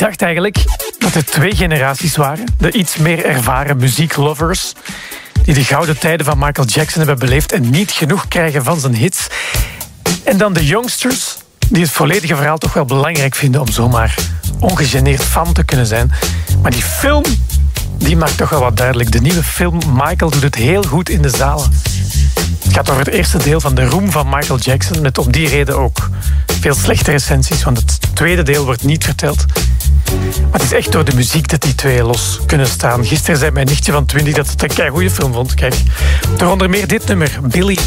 dacht eigenlijk dat er 2 generaties waren. De iets meer ervaren muzieklovers die de gouden tijden van Michael Jackson hebben beleefd en niet genoeg krijgen van zijn hits. En dan de youngsters die het volledige verhaal toch wel belangrijk vinden om zomaar ongegeneerd fan te kunnen zijn. Maar die film, die maakt toch wel wat duidelijk. De nieuwe film Michael doet het heel goed in de zalen. Het gaat over het eerste deel van de roem van Michael Jackson, met om die reden ook veel slechte recensies, want het tweede deel wordt niet verteld. Maar het is echt door de muziek dat die 2 los kunnen staan. Gisteren zei mijn nichtje van 20 dat het een keigoeie film vond. Kijk, door onder meer dit nummer, Billy